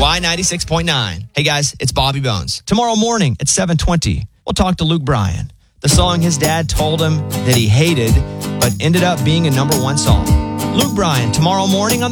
Y96.9. Hey guys, it's Bobby Bones. Tomorrow morning at 7:20, we'll talk to Luke Bryan. The song his dad told him that he hated, but ended up being a #1 song. Luke Bryan, tomorrow morning on the